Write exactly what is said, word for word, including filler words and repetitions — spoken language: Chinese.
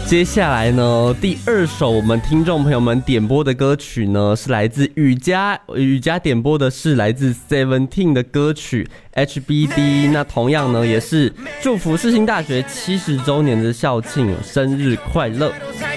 接下来呢，第二首我们听众朋友们点播的歌曲呢，是来自雨佳，雨佳点播的是来自 Seventeen 的歌曲 H B D。那同样呢，也是祝福世新大学七十周年的校庆，生日快乐。